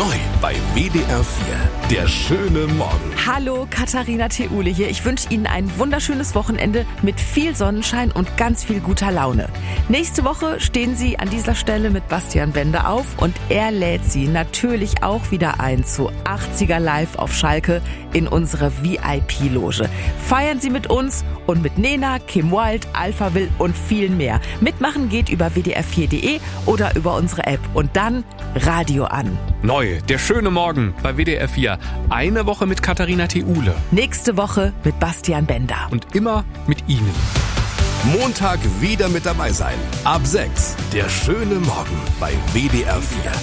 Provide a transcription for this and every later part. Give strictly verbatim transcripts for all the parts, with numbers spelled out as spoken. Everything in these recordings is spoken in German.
Neu bei W D R vier. Der schöne Morgen. Hallo, Katharina Theule hier. Ich wünsche Ihnen ein wunderschönes Wochenende mit viel Sonnenschein und ganz viel guter Laune. Nächste Woche stehen Sie an dieser Stelle mit Bastian Bender auf und er lädt Sie natürlich auch wieder ein zu achtziger Live auf Schalke in unsere V I P-Loge. Feiern Sie mit uns und mit Nena, Kim Wilde, Alphaville und vielen mehr. Mitmachen geht über w d r vier punkt d e oder über unsere App und dann Radio an. Neu, der schöne Morgen bei W D R vier. Eine Woche mit Katharina Theule. Nächste Woche mit Bastian Bender. Und immer mit Ihnen. Montag wieder mit dabei sein. Ab sechs. Der schöne Morgen bei W D R vier.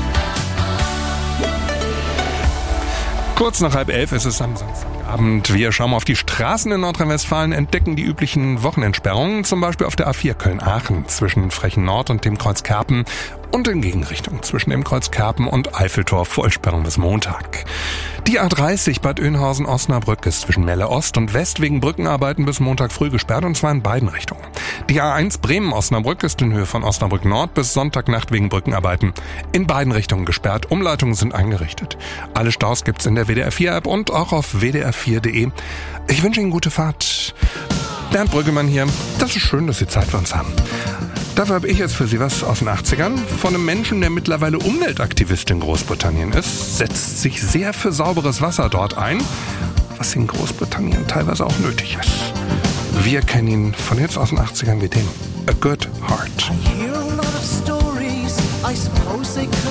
Kurz nach halb elf ist es am Samstagabend. Wir schauen auf die Straßen in Nordrhein-Westfalen, entdecken die üblichen Wochenendsperrungen, zum Beispiel auf der A vier Köln-Aachen zwischen Frechen Nord und dem Kreuz Kerpen und in Gegenrichtung zwischen dem Kreuz Kerpen und Eiffeltor Vollsperrung bis Montag. Die A dreißig Bad Oeynhausen-Osnabrück ist zwischen Melle Ost und West wegen Brückenarbeiten bis Montag früh gesperrt und zwar in beiden Richtungen. Die A eins Bremen-Osnabrück ist in Höhe von Osnabrück Nord bis Sonntagnacht wegen Brückenarbeiten in beiden Richtungen gesperrt. Umleitungen sind eingerichtet. Alle Staus gibt's in der W D R vier App und auch auf w d r vier punkt d e. Ich wünsche Ihnen gute Fahrt. Bernd Brüggemann hier. Das ist schön, dass Sie Zeit für uns haben. Dafür habe ich jetzt für Sie was aus den achtzigern. Von einem Menschen, der mittlerweile Umweltaktivist in Großbritannien ist, setzt sich sehr für sauberes Wasser dort ein, was in Großbritannien teilweise auch nötig ist. Wir kennen ihn von jetzt aus den achtzigern mit dem A Good Heart.